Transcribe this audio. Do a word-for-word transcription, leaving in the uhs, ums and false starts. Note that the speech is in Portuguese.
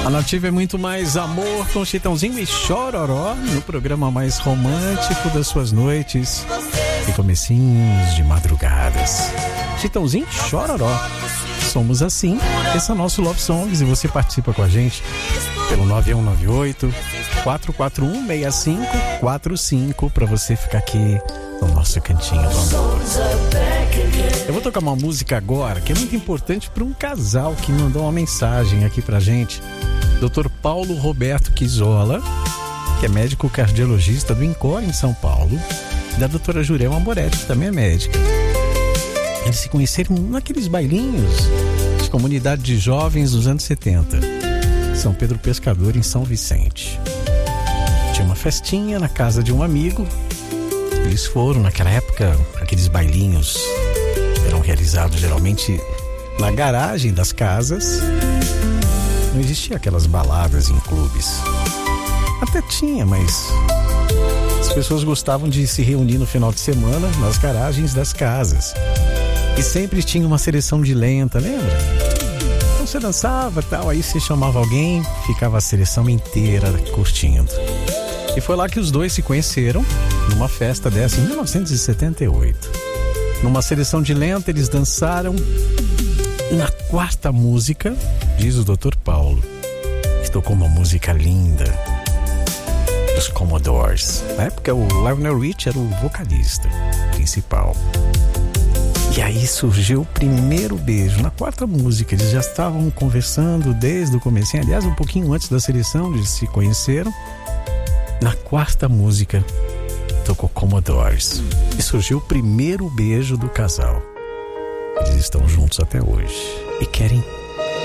A Nativa é muito mais amor com Chitãozinho e Chororó no programa mais romântico das suas noites e comecinhos de madrugadas. Chitãozinho e Chororó. Somos assim. Esse é o nosso Love Songs e você participa com a gente pelo nove um nove oito, quatro quatro um, seis cinco quatro cinco para você ficar aqui no nosso cantinho do amor. Eu vou tocar uma música agora que é muito importante para um casal que mandou uma mensagem aqui pra gente. doutor Paulo Roberto Quizola, que é médico cardiologista do INCOR em São Paulo, e da doutora Jurema Moretti, que também é médica. Eles se conheceram naqueles bailinhos de comunidade de jovens dos anos setenta, São Pedro Pescador, em São Vicente. Tinha uma festinha na casa de um amigo. Eles foram, naquela época, aqueles bailinhos eram realizados geralmente na garagem das casas. Não existia aquelas baladas em clubes. Até tinha, mas as pessoas gostavam de se reunir no final de semana nas garagens das casas. E sempre tinha uma seleção de lenta, lembra? Então você dançava e tal, aí você chamava alguém, ficava a seleção inteira curtindo. E foi lá que os dois se conheceram, numa festa dessa em mil novecentos e setenta e oito. Numa seleção de lenta, eles dançaram. E na quarta música, diz o doutor Paulo, que tocou uma música linda dos Commodores. Na época, o Lionel Rich era o vocalista principal. E aí surgiu o primeiro beijo. Na quarta música, eles já estavam conversando desde o comecinho. Aliás, um pouquinho antes da seleção, eles se conheceram. Na quarta música, tocou Commodores. E surgiu o primeiro beijo do casal. Eles estão juntos até hoje e querem